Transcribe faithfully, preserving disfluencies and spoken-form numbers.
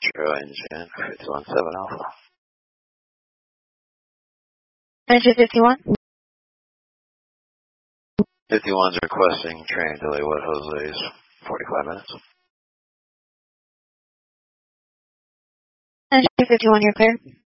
True engine, fifty-one seven Alpha. Engine fifty-one? fifty-one's requesting training delay. What Jose's forty-five minutes? Engine fifty-one, you're clear.